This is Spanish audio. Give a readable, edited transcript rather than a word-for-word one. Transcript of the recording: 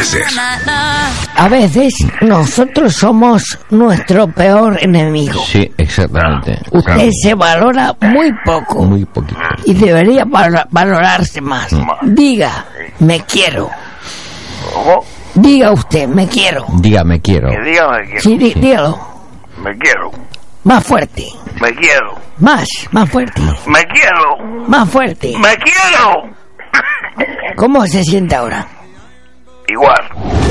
veces. A veces nosotros somos nuestro peor enemigo. Sí, exactamente. Usted se valora muy poco. Muy poquito. Y debería valorarse más. Diga, me quiero. ¿Cómo? Diga usted, me quiero. Diga, me quiero. Que diga me quiero. Sí, dígalo. Me quiero. Más fuerte. Me quiero. Más fuerte. Me quiero. Más fuerte. Me quiero. ¿Cómo se siente ahora? Igual.